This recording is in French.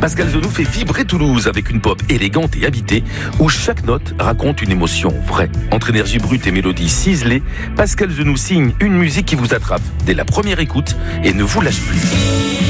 Pascal Zenou fait vibrer Toulouse avec une pop élégante et habitée où chaque note raconte une émotion vraie. Entre énergie brute et mélodie ciselée, Pascal Zenou signe une musique qui vous attrape dès la première écoute et ne vous lâche plus.